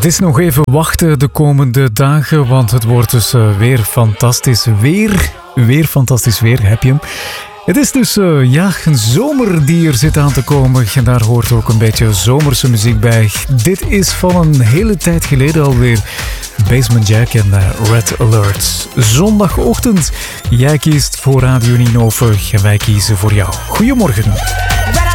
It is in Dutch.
is nog even wachten de komende dagen, want het wordt dus weer fantastisch weer. Weer fantastisch weer, heb je hem. Het is dus een zomer die er zit aan te komen en daar hoort ook een beetje zomerse muziek bij. Dit is van een hele tijd geleden alweer. Basement Jaxx en Red Alert. Zondagochtend. Jij kiest voor Radio Ninove en wij kiezen voor jou. Goedemorgen.